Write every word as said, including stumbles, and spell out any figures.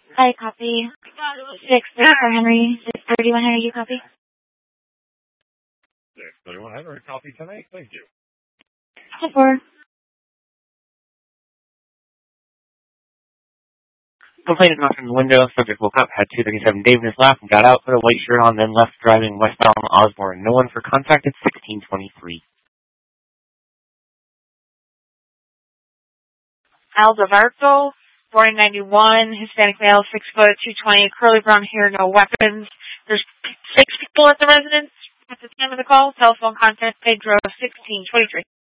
I copy. Six thirty-one Henry. Six thirty-one Henry. You copy? Six thirty-one Henry. Copy tonight. Thank you. Four. Complainant knocked on the window. Subject woke up, had two thirty-seven Dave in his lap, and got out, put a white shirt on, then left driving westbound Osborne. No one for contact at sixteen twenty-three. Aldavarto, born in ninety-one, Hispanic male, six foot, two twenty, curly brown hair, no weapons. There's six people at the residence at the time of the call. Telephone contact, Pedro, sixteen twenty-three.